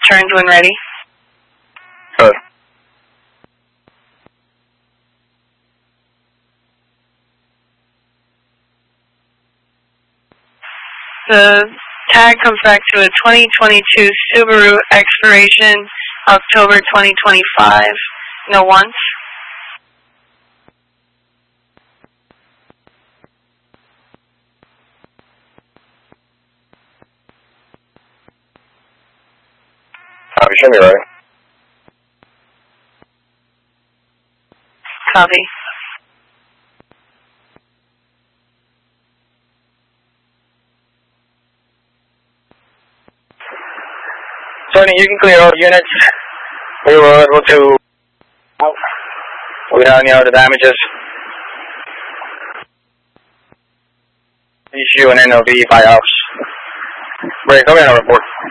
returned when ready. Good. The tag comes back to a 2022 Subaru expiration, October 2025. No ones. You should be ready. Copy. Tony, you can clear all units. We were able to without any other damages. Issue an NOV by house. Ray, come in and report.